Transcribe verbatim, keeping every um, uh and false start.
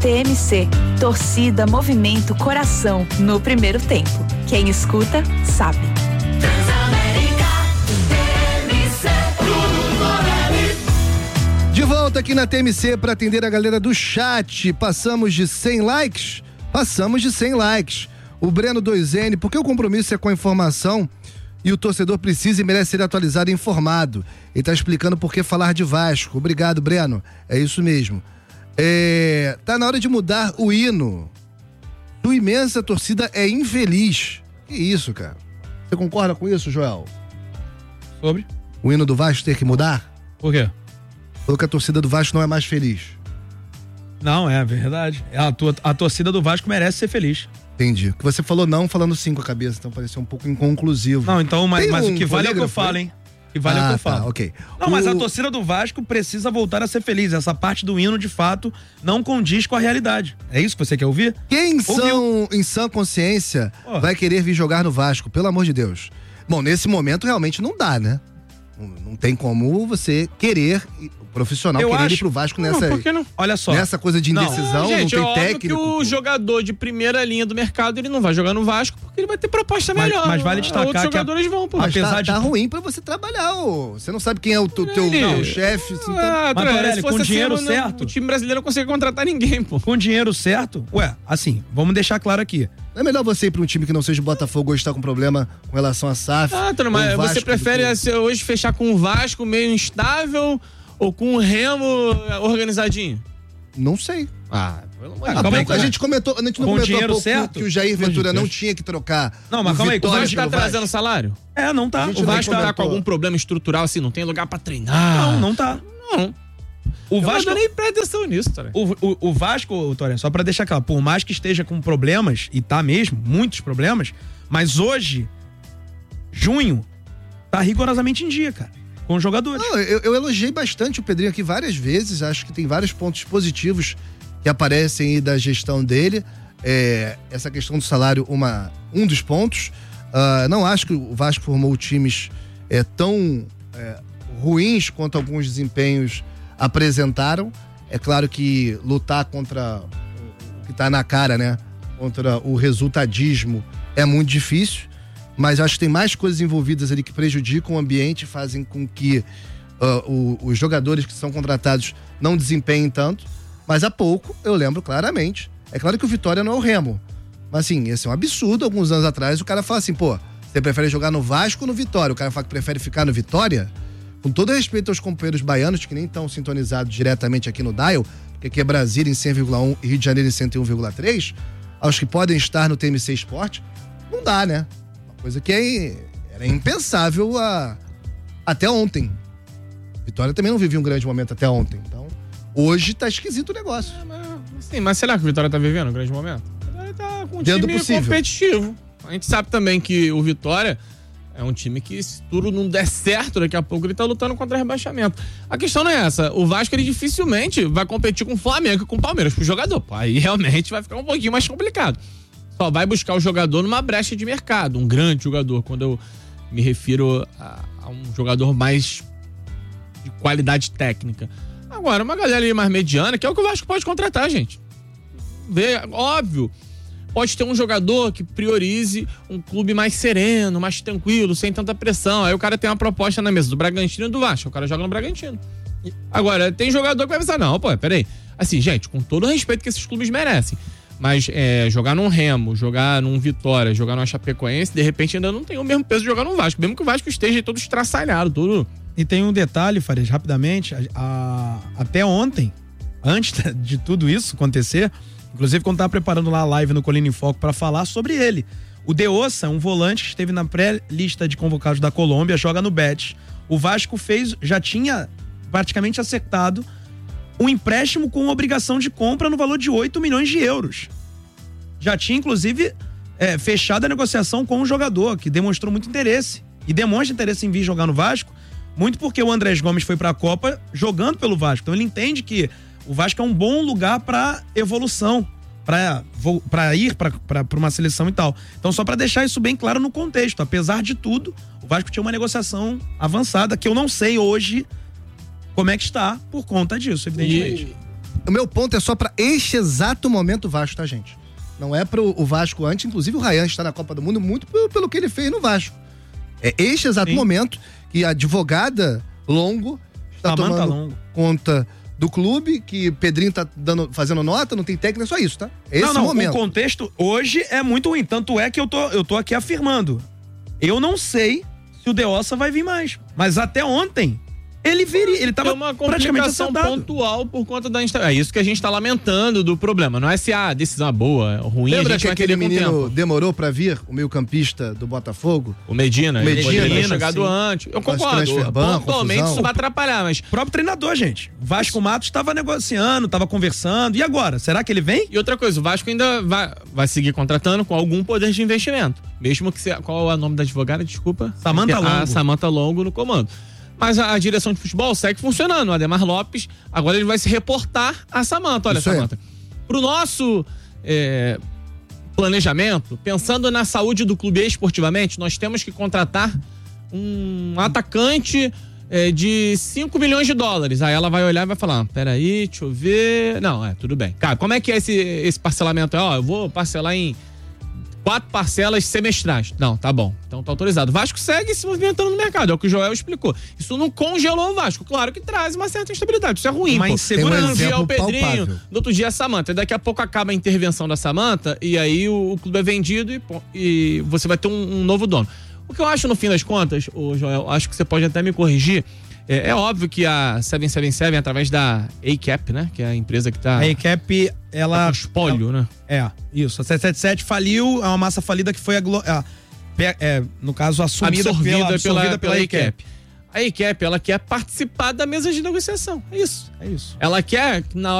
T M C, torcida, movimento, coração, no primeiro tempo. Quem escuta, sabe. De volta aqui na T M C para atender a galera do chat. Passamos de cem likes? Passamos de cem likes. O Breno dois N, porque o compromisso é com a informação e o torcedor precisa e merece ser atualizado e informado. Ele tá explicando por que falar de Vasco. Obrigado, Breno. É isso mesmo. É, tá na hora de mudar o hino. Sua imensa torcida é infeliz. Que isso, cara? Você concorda com isso, Joel? Sobre? O hino do Vasco ter que mudar? Por quê? Porque a torcida do Vasco não é mais feliz. Não, é verdade. A, tua, a torcida do Vasco merece ser feliz. Entendi. Que você falou não falando sim com a cabeça, então pareceu um pouco inconclusivo. Não, então, mas, mas um o que vale é o que eu falo, hein? O que vale ah, é o que eu falo. Tá, ok. Não, o... mas a torcida do Vasco precisa voltar a ser feliz. Essa parte do hino, de fato, não condiz com a realidade. É isso que você quer ouvir? Quem em, são, em sã consciência oh. vai querer vir jogar no Vasco? Pelo amor de Deus. Bom, nesse momento realmente não dá, né? Não, não tem como você querer... profissional eu querer acho... ir pro Vasco não, nessa, por que não? Olha só. nessa coisa de indecisão, não, gente, não tem é técnico. Que o jogador de primeira linha do mercado, ele não vai jogar no Vasco porque ele vai ter proposta mas, melhor. Mas vale destacar outros que jogadores a... vão, pô. Mas apesar tá, de tá ruim pra você trabalhar, ô. Você não sabe quem é o teu, teu, teu chefe. Assim, ah, tá... Mas, Torelli, com dinheiro assim, certo... Não, o time brasileiro não consegue contratar ninguém, pô. Com dinheiro certo... Ué, assim, vamos deixar claro aqui. Não é melhor você ir pra um time que não seja o Botafogo hoje tá com problema com relação a S A F? Ah, Antônio, mas você prefere que... hoje fechar com o Vasco meio instável... ou com o Remo organizadinho? Não sei. Ah, pelo amor de Deus. A gente comentou, a gente não com comentou dinheiro pouco certo? que o Jair Ventura não tinha que trocar. Não, mas calma aí, o Vasco tá trazendo salário? É, não tá. O Vasco tá com algum problema estrutural assim, não tem lugar pra treinar? Não, não tá. Não. O Eu Vasco não nem presta atenção nisso, Toré. O, o, o Vasco, Toré, só pra deixar claro, por mais que esteja com problemas, e tá mesmo, muitos problemas, mas hoje, junho, tá rigorosamente em dia, cara. Com os jogadores. Não, eu, eu elogiei bastante o Pedrinho aqui várias vezes, acho que tem vários pontos positivos que aparecem aí da gestão dele. É, essa questão do salário, uma, um dos pontos. Uh, não acho que o Vasco formou times é, tão é, ruins quanto alguns desempenhos apresentaram. É claro que lutar contra o que tá na cara, né? Contra o resultadismo é muito difícil. Mas acho que tem mais coisas envolvidas ali que prejudicam o ambiente, fazem com que uh, o, os jogadores que são contratados não desempenhem tanto. Mas há pouco, eu lembro claramente, é claro que o Vitória não é o Remo, mas assim, esse é um absurdo. Alguns anos atrás o cara fala assim, pô, você prefere jogar no Vasco ou no Vitória? O cara fala que prefere ficar no Vitória? Com todo respeito aos companheiros baianos que nem estão sintonizados diretamente aqui no Dial, porque aqui é Brasília em cem vírgula um e Rio de Janeiro em cento e um vírgula três, aos que podem estar no T M C Esporte, não dá, né? Coisa que é, era impensável a, até ontem. Vitória também não vivia um grande momento até ontem. Então, hoje tá esquisito o negócio. É, mas, sim, mas será que o Vitória tá vivendo um grande momento? Ele tá com um Dentro time possível. competitivo. A gente sabe também que o Vitória é um time que, se tudo não der certo, daqui a pouco ele tá lutando contra o rebaixamento. A questão não é essa. O Vasco, ele dificilmente vai competir com o Flamengo e com o Palmeiras pro jogador. Pô, aí realmente vai ficar um pouquinho mais complicado. Só vai buscar o jogador numa brecha de mercado, um grande jogador, quando eu me refiro a, a um jogador mais de qualidade técnica. Agora, uma galera ali mais mediana, que é o que o Vasco pode contratar, gente. Vê, óbvio, pode ter um jogador que priorize um clube mais sereno, mais tranquilo, sem tanta pressão. Aí o cara tem uma proposta na mesa do Bragantino e do Vasco, o cara joga no Bragantino. Agora, tem jogador que vai pensar, não, pô, peraí. Assim, gente, com todo o respeito que esses clubes merecem, mas é, jogar num Remo, jogar num Vitória, jogar numa Chapecoense, de repente ainda não tem o mesmo peso de jogar num Vasco, mesmo que o Vasco esteja todo estraçalhado, tudo. E tem um detalhe, Farias, rapidamente, a, a, até ontem, antes de tudo isso acontecer, inclusive quando tava preparando lá a live no Colina em Foco para falar sobre ele, o De Ossa, um volante que esteve na pré-lista de convocados da Colômbia, joga no Betis. O Vasco fez, já tinha praticamente acertado um empréstimo com obrigação de compra no valor de oito milhões de euros. Já tinha, inclusive, é, fechado a negociação com o jogador, que demonstrou muito interesse. E demonstra interesse em vir jogar no Vasco, muito porque o Andrés Gomes foi pra Copa jogando pelo Vasco. Então ele entende que o Vasco é um bom lugar pra evolução, pra, pra ir pra, pra, pra uma seleção e tal. Então, só pra deixar isso bem claro no contexto, apesar de tudo, o Vasco tinha uma negociação avançada, que eu não sei hoje como é que está por conta disso, evidentemente. o meu ponto é só pra este exato momento Vasco, tá, gente? Não é pro o Vasco antes, inclusive o Ryan está na Copa do Mundo muito pelo, pelo que ele fez no Vasco. É este exato Sim. momento que a advogada Longo está Samantha tomando Longo. conta do clube, que Pedrinho tá dando, fazendo nota, não tem técnica, é só isso, tá? Esse não, não, momento. O contexto hoje é muito ruim, tanto é que eu tô, eu tô aqui afirmando. Eu não sei se o De Ossa vai vir mais, mas até ontem ele viria, ele tava é uma praticamente complicação acertado. pontual por conta da instabilidade. É isso que a gente tá lamentando do problema. Não é se a decisão é boa, é ruim, Lembra a gente que vai aquele entender com o menino tempo. demorou pra vir, o meio-campista do Botafogo? O Medina, O Medina, ele poderia ter sim. chegado antes. Eu concordo. transfer ban, Pontualmente confusão. isso vai atrapalhar, mas... O próprio treinador, gente. O Vasco Matos estava negociando, estava conversando. E agora? Será que ele vem? E outra coisa, o Vasco ainda vai, vai seguir contratando com algum poder de investimento. Mesmo que... Se, qual é o nome da advogada? Desculpa. Samantha Longo. A Samantha Longo no comando. Mas a, a direção de futebol segue funcionando. O Ademar Lopes, agora ele vai se reportar a Samantha. Olha, Isso Samantha, pro nosso é, planejamento, pensando na saúde do clube esportivamente, nós temos que contratar um atacante é, de cinco milhões de dólares. Aí ela vai olhar e vai falar, peraí, deixa eu ver... Não, é, tudo bem. Cara, como é que é esse, esse parcelamento? Ó, eu vou parcelar em quatro parcelas semestrais. Não, tá bom. Então tá autorizado. O Vasco segue se movimentando no mercado. É o que o Joel explicou. Isso não congelou o Vasco. Claro que traz uma certa instabilidade. Isso é ruim, Uma pô. insegurança. Um dia é o Pedrinho, palpável. no outro dia é a Samantha. E daqui a pouco acaba a intervenção da Samantha e aí o, o clube é vendido e, pô, e você vai ter um, um novo dono. O que eu acho, no fim das contas, ô Joel, acho que você pode até me corrigir. É, é óbvio que a sete sete sete, através da A C A P, né? Que é a empresa que tá... A A C A P, ela... Tá com espólio, ela, né? É, isso. A sete sete sete faliu, é uma massa falida que foi, a, a, é, no caso, assumida absorvida pela, absorvida pela, pela, pela A C A P. A A C A P, ela quer participar da mesa de negociação. É isso. É isso. Ela quer, na